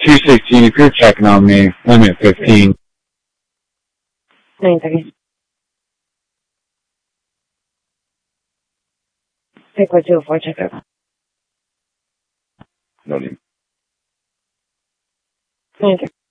216, if you're checking on me, limit 15. 9:30. Take 204, check out. No need. 9:30.